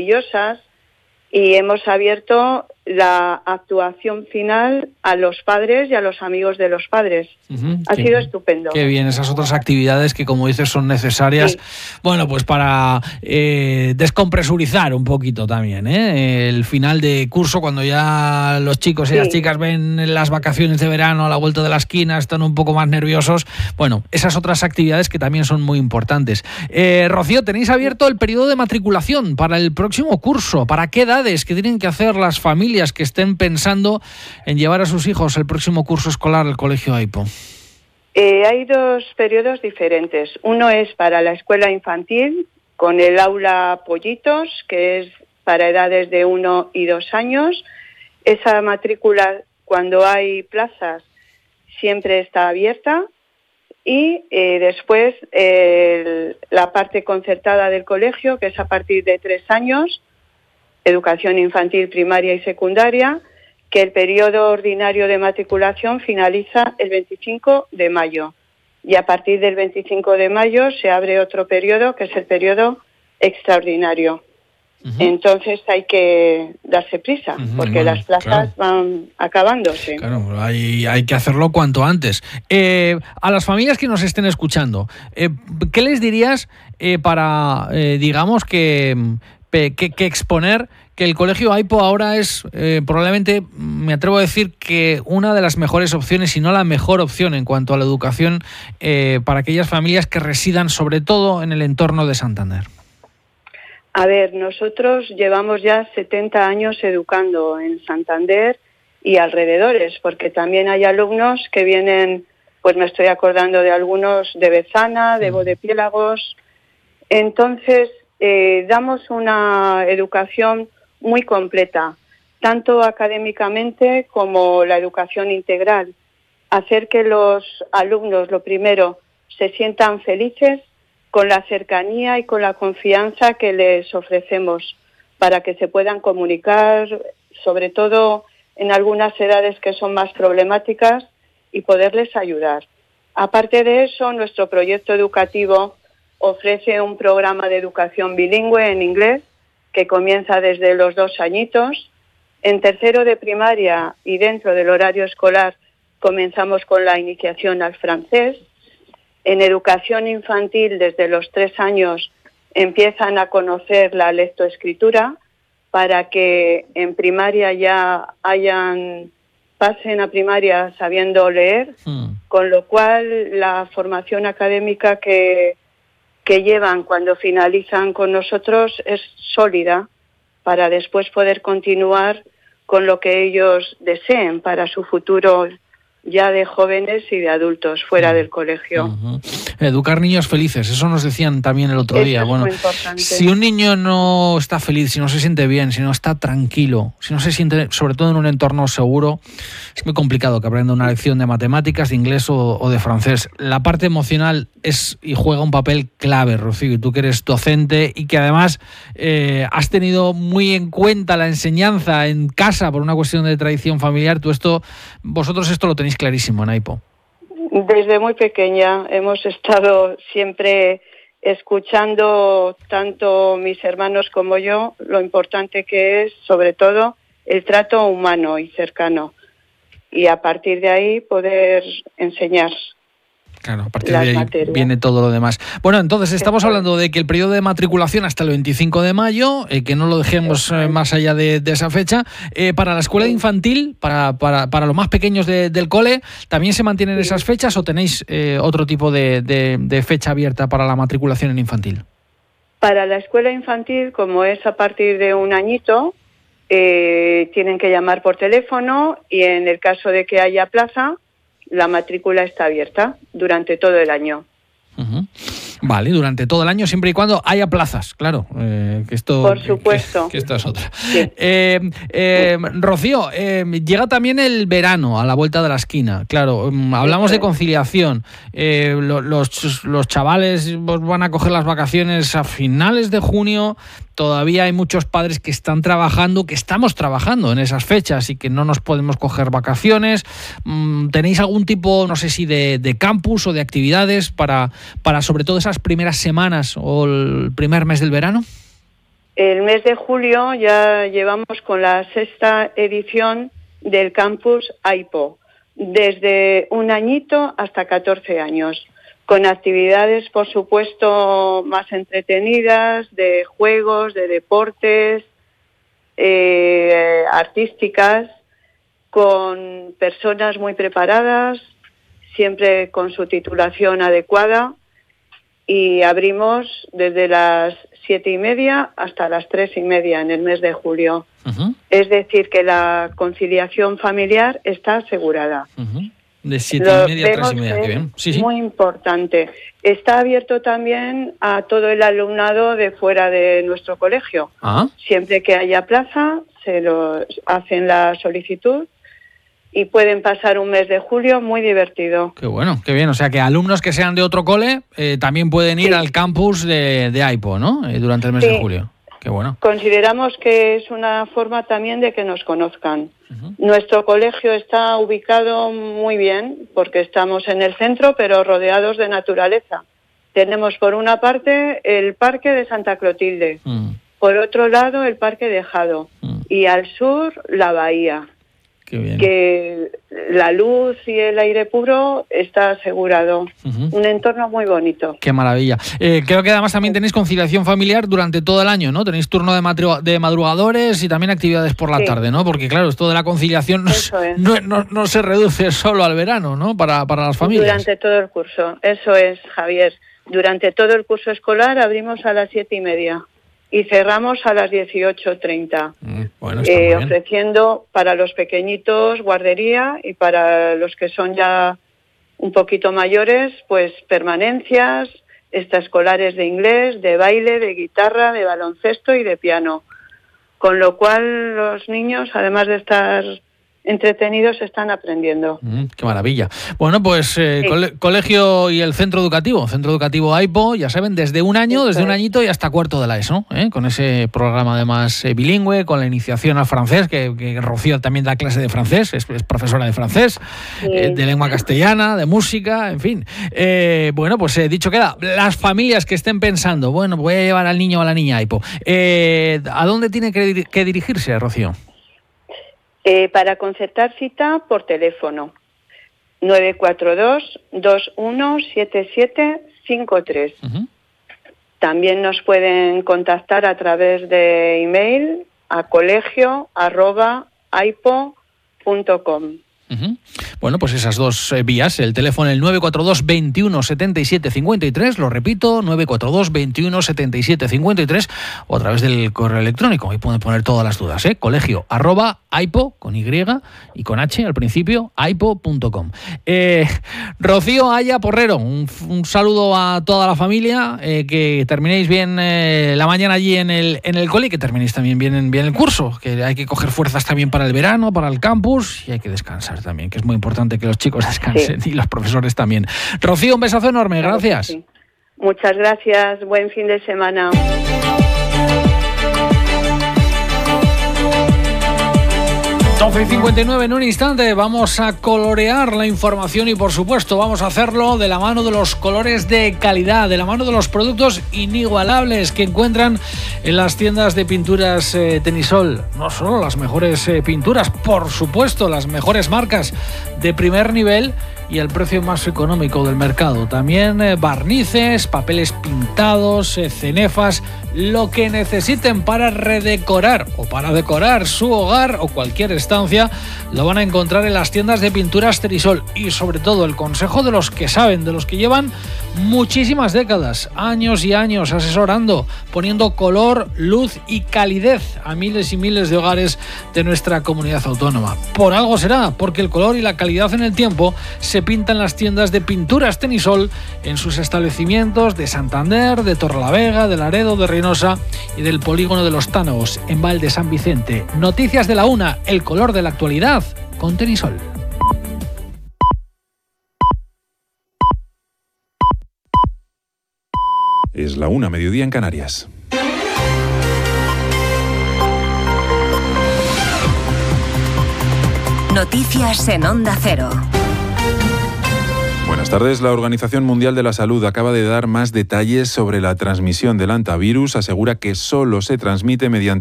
maravillosas y hemos abierto la actuación final a los padres y a los amigos de los padres. Ha sido estupendo. Qué bien, esas otras actividades que, como dices, son necesarias, sí. Bueno, pues para descompresurizar un poquito también, el final de curso, cuando ya los chicos y sí. Las chicas ven las vacaciones de verano a la vuelta de la esquina, están un poco más nerviosos. Bueno, esas otras actividades que también son muy importantes. Rocío, tenéis abierto el periodo de matriculación para el próximo curso. ¿Para qué edades? ¿Qué tienen que hacer las familias que estén pensando en llevar a sus hijos el próximo curso escolar al Colegio AIPO? Hay dos periodos diferentes. Uno es para la escuela infantil, con el aula Pollitos, que es para edades de 1 y 2 años. Esa matrícula, cuando hay plazas, siempre está abierta. Y después la parte concertada del colegio, que es a partir de 3 años, educación infantil, primaria y secundaria, que el periodo ordinario de matriculación finaliza el 25 de mayo. Y a partir del 25 de mayo se abre otro periodo, que es el periodo extraordinario. Uh-huh. Entonces hay que darse prisa, porque las plazas van acabándose. Claro, hay que hacerlo cuanto antes. A las familias que nos estén escuchando, ¿qué les dirías para, digamos, que exponer que el Colegio AIPO ahora es probablemente, me atrevo a decir, que una de las mejores opciones, si no la mejor opción en cuanto a la educación para aquellas familias que residan sobre todo en el entorno de Santander? A ver, nosotros llevamos ya 70 años educando en Santander y alrededores, porque también hay alumnos que vienen, pues me estoy acordando de algunos de Bezana, de Bodepiélagos. Entonces, damos una educación muy completa, tanto académicamente como la educación integral. Hacer que los alumnos, lo primero, se sientan felices con la cercanía y con la confianza que les ofrecemos para que se puedan comunicar, sobre todo en algunas edades que son más problemáticas, y poderles ayudar. Aparte de eso, nuestro proyecto educativo ofrece un programa de educación bilingüe en inglés que comienza desde los 2 añitos. En tercero de primaria y dentro del horario escolar comenzamos con la iniciación al francés. En educación infantil desde los 3 años empiezan a conocer la lectoescritura para que en primaria ya pasen a primaria sabiendo leer, con lo cual la formación académica que llevan cuando finalizan con nosotros es sólida para después poder continuar con lo que ellos deseen para su futuro ya de jóvenes y de adultos fuera del colegio. Uh-huh. Educar niños felices, eso nos decían también el otro día. Es bueno, muy importante. Si un niño no está feliz, si no se siente bien, si no está tranquilo, si no se siente, sobre todo en un entorno seguro, es muy complicado que aprenda una lección de matemáticas, de inglés o de francés. La parte emocional es y juega un papel clave, Rocío, y tú que eres docente y que además has tenido muy en cuenta la enseñanza en casa por una cuestión de tradición familiar. Vosotros esto lo tenéis clarísimo en AIPO. Desde muy pequeña hemos estado siempre escuchando, tanto mis hermanos como yo, lo importante que es, sobre todo, el trato humano y cercano. Y a partir de ahí poder enseñar. Claro, a partir de ahí viene todo lo demás. Bueno, entonces estamos hablando de que el periodo de matriculación hasta el 25 de mayo, que no lo dejemos más allá de esa fecha. Para la escuela infantil, para los más pequeños del cole, ¿también se mantienen esas fechas o tenéis otro tipo de fecha abierta para la matriculación en infantil? Para la escuela infantil, como es a partir de 1 añito, tienen que llamar por teléfono y en el caso de que haya plaza, la matrícula está abierta durante todo el año. Uh-huh. Vale, durante todo el año, siempre y cuando haya plazas, claro. Que esto, por supuesto. Que esto es otra. Sí. Rocío, llega también el verano a la vuelta de la esquina. Claro, hablamos de conciliación. Los chavales van a coger las vacaciones a finales de junio. Todavía hay muchos padres que están trabajando, que estamos trabajando en esas fechas y que no nos podemos coger vacaciones. ¿Tenéis algún tipo, no sé si de campus o de actividades para sobre todo esas primeras semanas o el primer mes del verano? El mes de julio ya llevamos con la 6ª edición del campus AIPO, desde 1 añito hasta 14 años, con actividades, por supuesto, más entretenidas, de juegos, de deportes, artísticas, con personas muy preparadas, siempre con su titulación adecuada, y abrimos desde las 7:30 hasta las 3:30 en el mes de julio. Uh-huh. Es decir, que la conciliación familiar está asegurada. Uh-huh. De 7:30 a 3:30, qué bien. Sí, sí. Muy importante. Está abierto también a todo el alumnado de fuera de nuestro colegio. ¿Ah? Siempre que haya plaza, se lo hacen la solicitud y pueden pasar un mes de julio muy divertido. Qué bueno, qué bien. O sea, que alumnos que sean de otro cole también pueden ir al campus de AIPO, ¿no? Durante el mes de julio. Qué bueno. Consideramos que es una forma también de que nos conozcan. Uh-huh. Nuestro colegio está ubicado muy bien porque estamos en el centro, pero rodeados de naturaleza. Tenemos por una parte el Parque de Santa Clotilde, por otro lado el Parque de Jado y al sur la bahía. Qué bien. Que la luz y el aire puro está asegurado. Uh-huh. Un entorno muy bonito. Qué maravilla. Creo que además también tenéis conciliación familiar durante todo el año, ¿no? Tenéis turno de madrugadores y también actividades por la tarde, ¿no? Porque claro, esto de la conciliación no se reduce solo al verano, ¿no? Para las familias. Durante todo el curso. Eso es, Javier. Durante todo el curso escolar abrimos a las 7:30. Y cerramos a las 18:30, bueno, ofreciendo para los pequeñitos guardería y para los que son ya un poquito mayores, pues permanencias extraescolares de inglés, de baile, de guitarra, de baloncesto y de piano. Con lo cual los niños, además de estar entretenidos, están aprendiendo. Qué maravilla. Bueno, pues colegio y el centro educativo AIPO, ya saben, desde un añito y hasta cuarto de la ESO, con ese programa además bilingüe, con la iniciación al francés, que Rocío también da clase de francés, es profesora de francés, de lengua castellana, de música, en fin. Bueno, pues dicho queda, las familias que estén pensando, bueno, voy a llevar al niño o a la niña a AIPO, ¿a dónde tiene que dirigirse, Rocío? Para concertar cita por teléfono 942-217753. Uh-huh. También nos pueden contactar a través de email a colegio@aipo.com. Uh-huh. Bueno, pues esas dos vías, el teléfono el 942 21 77 53, lo repito, 942 21 77 53, o a través del correo electrónico, ahí pueden poner todas las dudas, colegio@aipo, con Y y con H al principio, aipo.com. Rocío Aya Porrero, un saludo a toda la familia, que terminéis bien la mañana allí en el cole y que terminéis también bien el curso, que hay que coger fuerzas también para el verano, para el campus, y hay que descansar también, que es muy importante que los chicos descansen y los profesores también. Rocío, un besazo enorme, gracias. Sí. Muchas gracias, buen fin de semana. Y 59 en un instante, vamos a colorear la información y por supuesto vamos a hacerlo de la mano de los colores de calidad, de la mano de los productos inigualables que encuentran en las tiendas de pinturas Tenisol. No solo las mejores pinturas, por supuesto las mejores marcas de primer nivel y el precio más económico del mercado. También barnices, papeles pintados, cenefas, lo que necesiten para redecorar o para decorar su hogar o cualquier estancia, lo van a encontrar en las tiendas de pinturas Tenisol. Y sobre todo el consejo de los que saben, de los que llevan muchísimas décadas, años y años asesorando, poniendo color, luz y calidez a miles y miles de hogares de nuestra comunidad autónoma. Por algo será, porque el color y la calidad en el tiempo se pintan en las tiendas de pinturas Tenisol en sus establecimientos de Santander, de Torrelavega, de Laredo, de Reynosa y del polígono de Los Tánaos en Val de San Vicente. Noticias de la Una, el color de la actualidad con Tenisol. Es la 1, mediodía en Canarias. Noticias en Onda Cero. Buenas Buenas tardes. La Organización Mundial de la Salud acaba de dar más detalles sobre la transmisión del hantavirus. Asegura que solo se transmite mediante